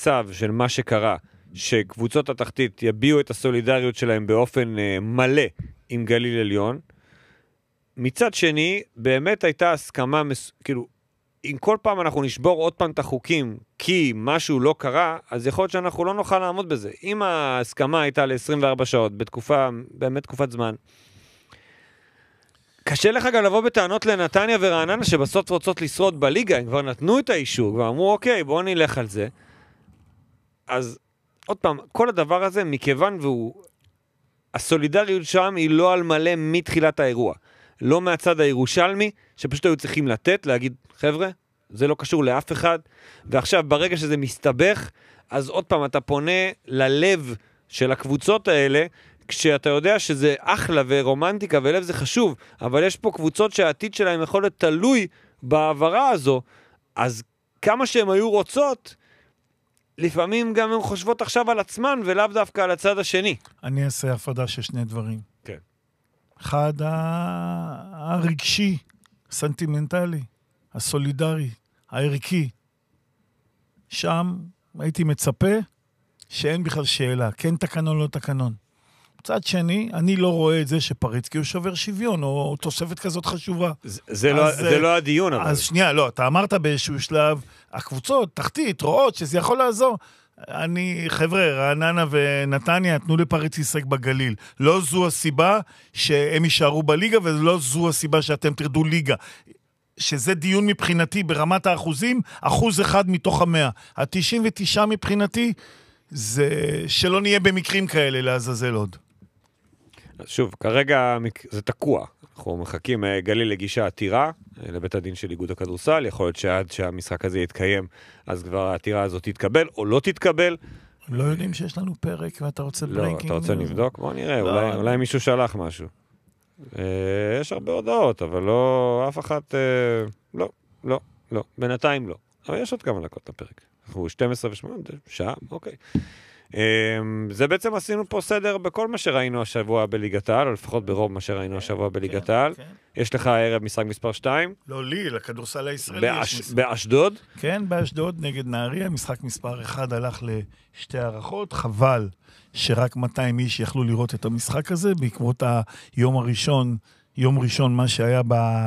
מצב של מה שקרה, שקבוצות התחתית יביעו את הסולידריות שלהם באופן מלא עם גליל עליון. מצד שני, באמת הייתה הסכמה, כאילו, אם כל פעם אנחנו נשבור עוד פעם את החוקים, כי משהו לא קרה, אז יכול להיות שאנחנו לא נוכל לעמוד בזה. אם ההסכמה הייתה ל-24 שעות, בתקופה, באמת תקופת זמן, קשה לך גם לבוא בטענות לנתניה ורעננה, שבסוף רוצות לשרוד בליגה, הם כבר נתנו את האישור, כבר אמרו, אוקיי, בואו נלך על זה. אז, עוד פעם, כל הדבר הזה, מכיוון הסולידריות שם היא לא על מלא מתחילת האירוע. לא מהצד הירושלמי, שפשוט היו צריכים לתת, להגיד, חבר'ה, זה לא קשור לאף אחד, ועכשיו ברגע שזה מסתבך, אז עוד פעם אתה פונה ללב של הקבוצות האלה, כשאתה יודע שזה אחלה ורומנטיקה, ולב זה חשוב, אבל יש פה קבוצות שהעתיד שלהם יכול להיות תלוי בעברה הזו, אז כמה שהן היו רוצות, לפעמים גם הן חושבות עכשיו על עצמן, ולאו דווקא על הצד השני. אני אעשה הפרדה של שני דברים. כן. אחד, הרגשי, הסנטימנטלי, הסולידרי, הערכי. שם הייתי מצפה שאין בכלל שאלה, כן תקנון, לא תקנון. מצד שני, אני לא רואה את זה שפריצקי הוא שובר שוויון, או תוספת כזאת חשובה. זה לא הדיון, אבל. אז שנייה, לא, אתה אמרת באיזשהו שלב, הקבוצות, תחתית, רואות שזה יכול לעזור. חבר'ה, רעננה ונתניה תנו לפריץ לשחק בגליל. לא זו הסיבה שהם יישארו בליגה, ולא זו הסיבה שאתם תרדו ליגה. שזה דיון מבחינתי ברמת האחוזים, 1% מתוך 100. 99 מבחינתי, זה שלא נהיה במקרים כאלה לעזאזל עוד. שוב, כרגע זה תקוע. אנחנו מחכים גליל לגישה עתירה לבית הדין של איגוד הכדורסל. יכול להיות שעד שהמשחק הזה יתקיים, אז כבר העתירה הזאת תתקבל או לא תתקבל. לא יודעים שיש לנו פרק ואתה רוצה ברייקינג. לא, אתה רוצה לבדוק? בוא נראה, אולי מישהו שלח משהו. יש הרבה הודעות, אבל לא, אף אחת, לא, בינתיים לא. אבל יש עוד כמה דקות לפרק. אנחנו 12 ו-8, שעה, אוקיי. זה בעצם עשינו פה סדר בכל מה שראינו השבוע בליגת העל, או לפחות ברוב מה שראינו השבוע בליגת העל. יש לך ערב משחק מספר 2? לא לי, לכדורסל הישראלי. באשדוד? כן, באשדוד נגד נהריה, משחק מספר 1 הלך לשתי הערכות, חבל שרק 200 איש יכלו לראות את המשחק הזה, בעקבות יום ראשון מה שהיה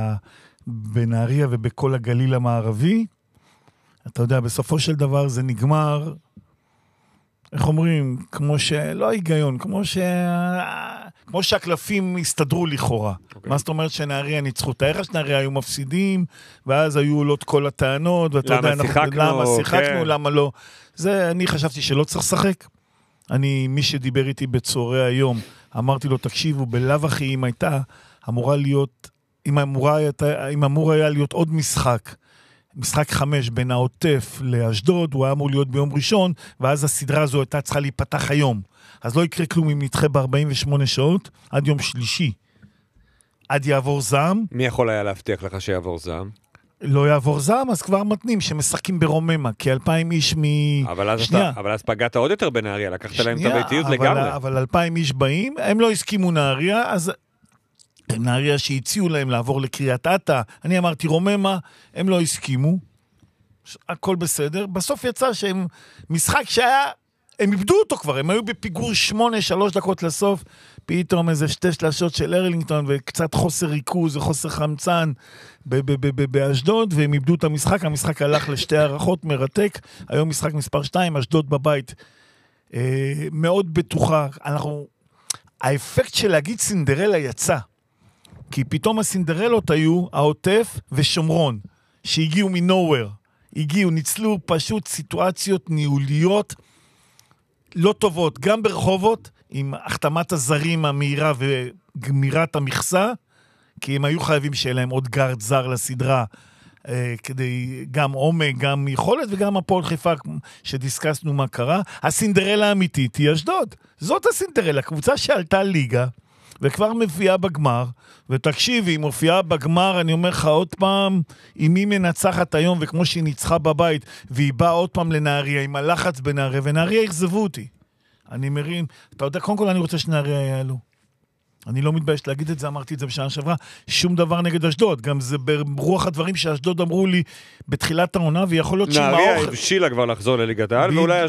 בנהריה ובכל הגליל המערבי. אתה יודע, בסופו של דבר זה נגמר, איך אומרים, כמו שלא ההיגיון, כמו שהקלפים הסתדרו לכאורה. מה זאת אומרת שנהריה ניצחו? תאר שנהריה היו מפסידים, ואז היו עולות כל הטענות, ואתה יודע, למה שיחקנו, למה לא. זה, אני חשבתי שלא צריך לשחק. מי שדיבר איתי בצהרי היום, אמרתי לו, תקשיבו, בלב אחי, אם אמור היה להיות עוד משחק 5 בין העוטף לאשדוד, הוא היה אמור להיות ביום ראשון, ואז הסדרה הזו הייתה צריכה להיפתח היום. אז לא יקרה כלום אם נדחה ב-48 שעות, עד יום שלישי. עד יעבור זעם. מי יכול היה להבטיח לך שיעבור זעם? לא יעבור זעם, אז כבר מתנים שמשחקים ברוממה, כי 2,000 איש אבל אז פגעת עוד יותר בנהריה, לקחת להם את הביתיות לגמרי. אבל 2,000 איש באים, הם לא הסכימו נהריה, אז נהריה שהציעו להם לעבור לקריית אתא, אני אמרתי רוממה, הם לא הסכימו, הכל בסדר, בסוף יצא שהם משחק שהיה, הם איבדו אותו כבר, הם היו בפיגור 3 דקות לסוף, פתאום איזה 2 שלשות של ארלינגטון, וקצת חוסר ריכוז וחוסר חמצן באשדוד, והם איבדו את המשחק הלך לשתי הערכות, מרתק, היום משחק מספר 2, אשדוד בבית, מאוד בטוחה, האפקט של להגיד סינדרלה יצא, כי פתאום הסינדרלות היו העוטף ושומרון, שהגיעו מנוהוור, ניצלו פשוט סיטואציות ניהוליות לא טובות, גם ברחובות, עם החתמת הזרים המהירה וגמירת המכסה, כי הם היו חייבים שיהיה להם עוד גארד זר לסדרה, כדי גם עומק, גם יכולת, וגם הפועל חיפה שדיסקסנו מה קרה. הסינדרלה האמיתית היא אשדוד. זאת הסינדרלה, קבוצה שעלתה ליגה, וכבר מופיעה בגמר, ותקשיבי, היא מופיעה בגמר, אני אומר לך עוד פעם, אם היא מנצחת היום, וכמו שהיא ניצחה בבית, והיא באה עוד פעם לנהריה, עם הלחץ בנהריה, ונהריה יחזבו אותי. אני מרים, אתה יודע, קודם כל אני רוצה שנהריה יעלו. אני לא מתבייש להגיד את זה, אמרתי את זה בשנה שעברה, שום דבר נגד אשדוד, גם זה ברוח הדברים שאשדוד אמרו לי בתחילת העונה, ויכול להיות נהריה הבשילה כבר לחזור לליגת העל, ואולי